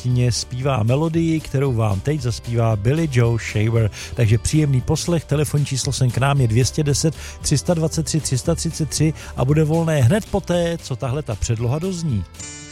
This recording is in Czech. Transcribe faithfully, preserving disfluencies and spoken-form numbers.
angličtině zpívá melodii, kterou vám teď zaspívá Billie Joe Shaver. Takže příjemný poslech, telefonní číslo sem k nám je dva jedna nula, tři dvacet tři, tři třicet tři a bude volné hned poté, co tahle ta předloha dozní.